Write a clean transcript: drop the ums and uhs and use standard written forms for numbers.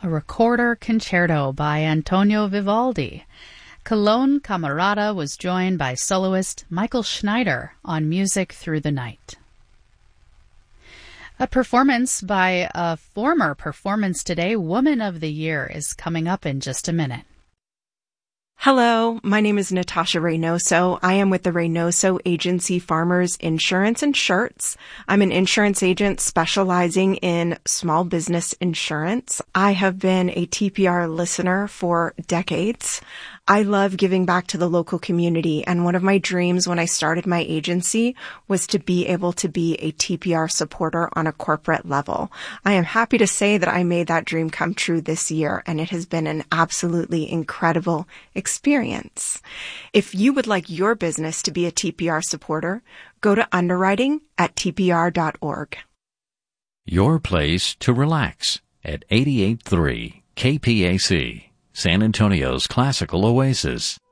a recorder concerto by Antonio Vivaldi. Cologne Camerata was joined by soloist Michael Schneider on Music Through the Night. A performance by a former Performance Today Woman of the Year is coming up in just a minute. Hello, my name is Natasha Reynoso. I am with the Reynoso Agency Farmers Insurance and Shirts. I'm an insurance agent specializing in small business insurance. I have been a TPR listener for decades. I love giving back to the local community, and one of my dreams when I started my agency was to be able to be a TPR supporter on a corporate level. I am happy to say that I made that dream come true this year, and it has been an absolutely incredible experience. If you would like your business to be a TPR supporter, go to underwriting@tpr.org. Your place to relax at 88.3 KPAC, San Antonio's classical oasis.